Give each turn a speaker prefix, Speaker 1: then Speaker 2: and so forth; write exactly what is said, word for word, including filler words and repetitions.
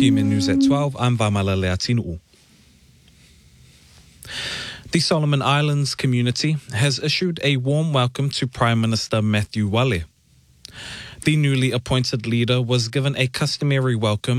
Speaker 1: P M N News at twelve, I'm Vamalele Atinu'u. The Solomon Islands community has issued a warm welcome to Prime Minister Matthew Wale. The newly appointed leader was given a customary welcome